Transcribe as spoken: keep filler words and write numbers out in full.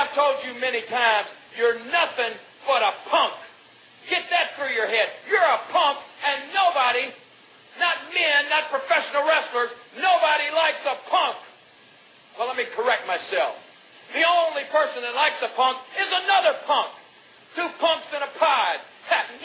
I've told you many times, you're nothing but a punk. Get that through your head. You're a punk, and nobody, not men, not professional wrestlers, nobody likes a punk. Well, let me correct myself. The only person that likes a punk is another punk. Two punks in a pod.